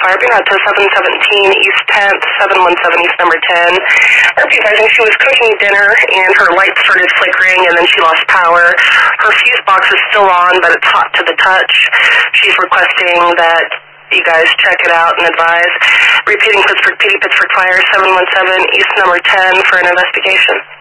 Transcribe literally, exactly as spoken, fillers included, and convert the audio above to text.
fire being out to seven seventeen East tenth, seven one seven East number ten. Repeat advising she was cooking dinner and her lights started flickering and then she lost power. Her fuse box is still on, but it's hot to the touch. She's requesting that you guys check it out and advise. Repeating Pittsburgh P D Pittsburgh Fire, seven one seven East number ten for an investigation.